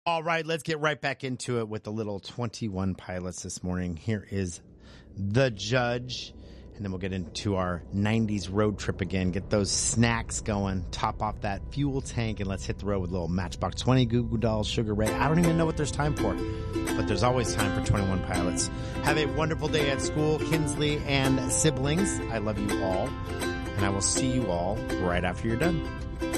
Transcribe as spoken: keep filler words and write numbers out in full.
All right, let's get right back into it with the little twenty-one pilots this morning. Here is The Judge, and then we'll get into our nineties road trip again. Get those snacks going, top off that fuel tank, and let's hit the road with a little Matchbox twenty, Goo Goo Dolls, Sugar Ray. I don't even know what there's time for, but there's always time for twenty-one pilots. Have a wonderful day at school, Kinsley and siblings. I love you all, and I will see you all right after you're done.